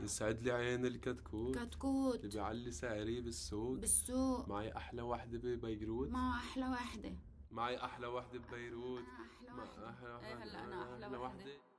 يسعد لي عين الكتكوت اللي كتكوت. بيعلي سعري بالسوق. بالسوق. معي أحلى وحدة ببيروت. مع أحلى واحدة. معي أحلى وحدة ببيروت. أنا أحلى مع واحدة. أحلى إيه وحدة. هلا أنا أحلى أحلى واحدة. وحدة.